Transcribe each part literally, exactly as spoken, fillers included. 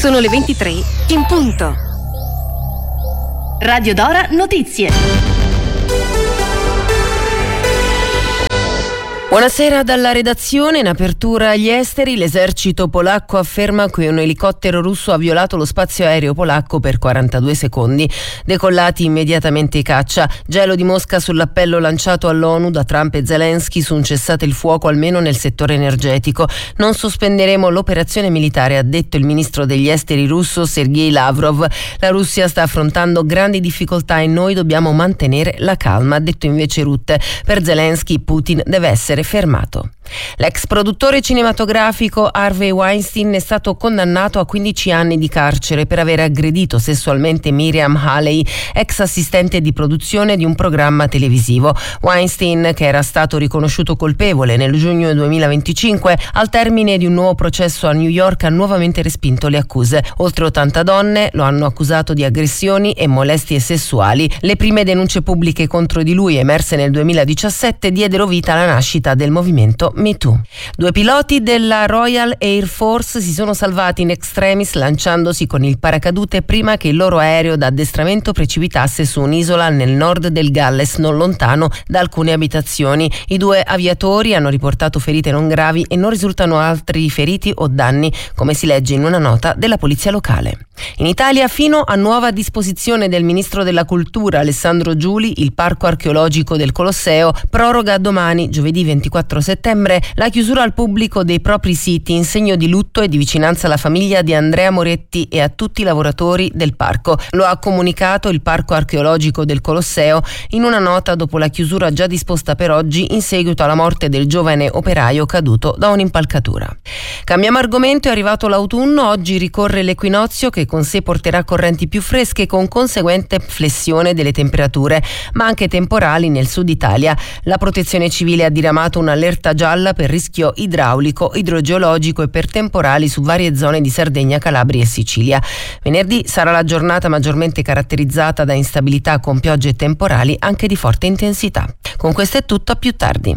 Sono le ventitré in punto. Radio Dora Notizie. Buonasera dalla redazione. In apertura agli esteri, l'esercito polacco afferma che un elicottero russo ha violato lo spazio aereo polacco per quarantadue secondi. Decollati immediatamente i caccia. Gelo di Mosca sull'appello lanciato all'ONU da Trump e Zelensky su un cessate il fuoco almeno nel settore energetico. Non sospenderemo l'operazione militare, ha detto il ministro degli esteri russo Sergei Lavrov. La Russia sta affrontando grandi difficoltà e noi dobbiamo mantenere la calma, ha detto invece Rutte. Per Zelensky Putin deve essere fermato. L'ex produttore cinematografico Harvey Weinstein è stato condannato a quindici anni di carcere per aver aggredito sessualmente Miriam Haley, ex assistente di produzione di un programma televisivo. Weinstein, che era stato riconosciuto colpevole nel giugno duemilaventicinque, al termine di un nuovo processo a New York ha nuovamente respinto le accuse. Oltre ottanta donne lo hanno accusato di aggressioni e molestie sessuali. Le prime denunce pubbliche contro di lui, emerse nel duemiladiciassette, diedero vita alla nascita del movimento Me Too. Due piloti della Royal Air Force si sono salvati in extremis lanciandosi con il paracadute prima che il loro aereo da addestramento precipitasse su un'isola nel nord del Galles, non lontano da alcune abitazioni. I due aviatori hanno riportato ferite non gravi e non risultano altri feriti o danni, come si legge in una nota della polizia locale. In Italia, fino a nuova disposizione del ministro della Cultura Alessandro Giuli, il parco archeologico del Colosseo proroga domani, giovedì ventiquattro settembre, la chiusura al pubblico dei propri siti in segno di lutto e di vicinanza alla famiglia di Andrea Moretti e a tutti i lavoratori del parco. Lo ha comunicato il parco archeologico del Colosseo in una nota dopo la chiusura già disposta per oggi in seguito alla morte del giovane operaio caduto da un'impalcatura. Cambiamo argomento, è arrivato l'autunno, oggi ricorre l'equinozio che con sé porterà correnti più fresche con conseguente flessione delle temperature, ma anche temporali nel sud Italia. La Protezione Civile ha diramato un'allerta gialla per rischio idraulico, idrogeologico e per temporali su varie zone di Sardegna, Calabria e Sicilia. Venerdì sarà la giornata maggiormente caratterizzata da instabilità con piogge e temporali anche di forte intensità. Con questo è tutto, a più tardi.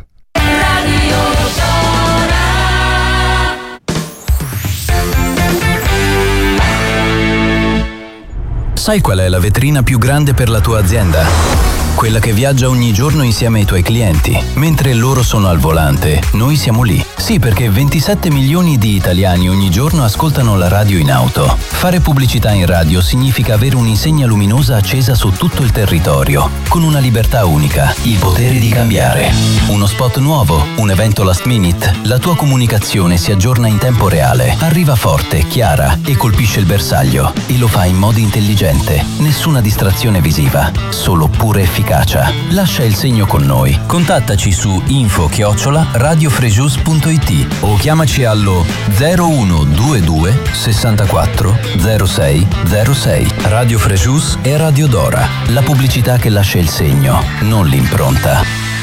Sai qual è la vetrina più grande per la tua azienda? Quella che viaggia ogni giorno insieme ai tuoi clienti. Mentre loro sono al volante, noi siamo lì. Sì, perché ventisette milioni di italiani ogni giorno ascoltano la radio in auto. Fare pubblicità in radio significa avere un'insegna luminosa accesa su tutto il territorio, con una libertà unica, il potere di cambiare. Uno spot nuovo, un evento last minute, la tua comunicazione si aggiorna in tempo reale, arriva forte, chiara e colpisce il bersaglio. E lo fa in modo intelligente. Nessuna distrazione visiva, solo pura efficacia. Lascia il segno con noi. Contattaci su info chiocciola radiofrejus punto it o chiamaci allo zero uno due due sessantaquattro zero sei zero sei. Radio Frejus e Radio Dora, la pubblicità che lascia il segno, non l'impronta.